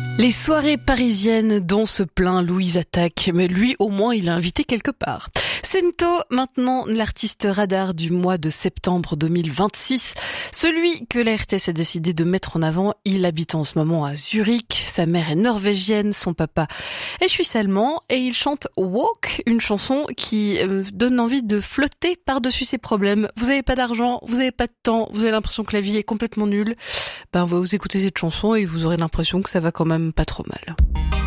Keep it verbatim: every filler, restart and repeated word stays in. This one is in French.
Les soirées parisiennes dont se plaint Louise Attaque, mais lui au moins il a invité quelque part. Sento, maintenant l'artiste radar du mois de septembre deux mille vingt-six, celui que la R T S a décidé de mettre en avant. Il habite en ce moment à Zurich, sa mère est norvégienne, son papa est suisse allemand et il chante Walk, une chanson qui euh, donne envie de flotter par-dessus ses problèmes. Vous avez pas d'argent, vous avez pas de temps, vous avez l'impression que la vie est complètement nulle. Ben on va vous écouter cette chanson et vous aurez l'impression que ça va quand même pas trop mal.